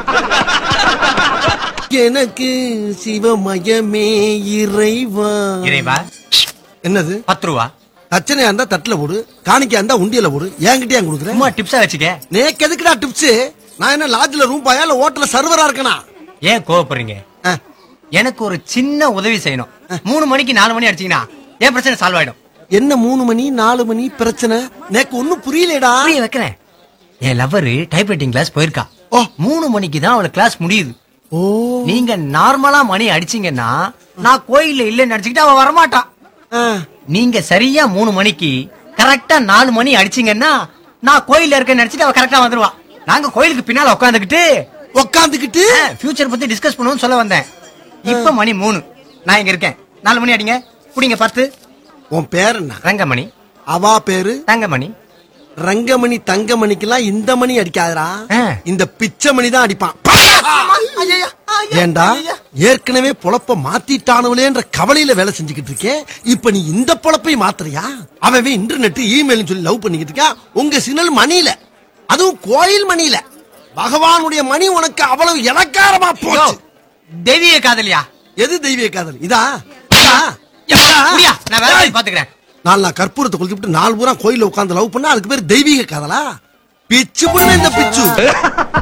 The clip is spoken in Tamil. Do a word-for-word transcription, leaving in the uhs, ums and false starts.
எனக்கு சிவமயமே இறைவா. இறைவா என்னது? பத்து ரூபா. தச்சனையா இருந்தா தட்டுல போடு, காணிக்கையா இருந்தா உண்டியல போடு. என்கிட்ட ஏன் கொடுக்குறேன்? சும்மா டிப்ஸா வச்சுக்க. நேக்கு எதுக்குடா டிப்ஸ்? நான் என்ன லாட்ஜ்ல ரூம் பாயா இல்ல ஹோட்டல்ல சர்வரா இருக்கனா? ஏன் கோவப்படுறீங்க? எனக்கு ஒரு சின்ன உதவி செய்யணும். மூணு மணிக்கு நாலு மணி அடிச்சீங்கன்னா ஏன் பிரச்சனை சால்வ் ஆயிடும். என்ன மூணு மணி நாலு மணி பிரச்சனை? நேக்கு ஒன்னும் புரியலடா. புரிய வைக்கிறேன். என் லவ்வரு டைப்ரைட்டிங் கிளாஸ் போயிருக்கா. ஓ, மூணு மணிக்கு தான் அவளுக்கு கிளாஸ் முடியுது. ஓ, நீங்க நார்மலா மணி அடிச்சீங்கன்னா நான் கோயில்ல இல்லன்னு நினைச்சுக்கிட்டு அவ வரமாட்டா. நீங்க சரியா மூணு மணிக்கு கரெக்டா நாலு மணி அடிச்சீங்கன்னா நான் கோயில்ல இருக்கேன்னு நினைச்சிட்டு அவ கரெக்டா வந்துருவா. நாங்க கோயிலுக்கு பின்னால உட்காந்துக்கிட்டு உட்காந்துக்கிட்டு ஃபியூச்சர் பத்தி டிஸ்கஸ் பண்ணுவோம்னு சொல்ல வந்தேன். இப்ப மணி மூணு, நான் இங்க இருக்கேன். நாலு மணி அடிங்க. புடிங்க பத்து. உன் பேர் என்ன? ரங்கமணி. அவா பேரு தங்கமணி. ரங்கமணி தங்கமணிக்கெல்லாம் இந்த மணி அடிக்காதரா, இந்த பிச்சை மணி தான் அடிப்பான். ஏண்டா ஏற்கனவே பொழப்ப மாத்திட்டானவளேன்ற கவலையில வேலை செஞ்சுக்கிட்டு இருக்கேன். இப்ப நீ இந்த பொழப்பை மாத்துறியா? அவன் இன்டர்நெட் இமெயில் சொல்லி லவ் பண்ணிக்கிட்டு இருக்கா. உங்க சினல் மணியில, அதுவும் கோயில் மணியில. பகவானுடைய மணி உனக்கு அவ்வளவு இலக்காரமா போச்சு. தெய்வீக காதலியா? எது தெய்வீக காதல்? இதா நான் வேற பாத்துக்கிறேன். நாலு கற்பூரத்தை கொளுத்திவிட்டு நாலு பூரா கோயில உட்கார்ந்து லவ் பண்ணா அதுக்கு பேர் தெய்வீக காதலா? பிச்சு புள்ள இந்த பிச்சு.